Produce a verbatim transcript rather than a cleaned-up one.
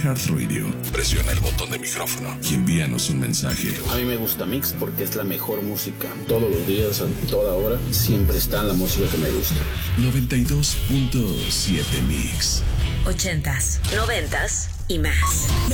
iHeartRadio, presiona el botón de micrófono y envíanos un mensaje. A mí me gusta Mix porque es la mejor música. Todos los días, a toda hora, siempre está la música que me gusta. noventa y dos punto siete Mix. Ochentas, noventas y más.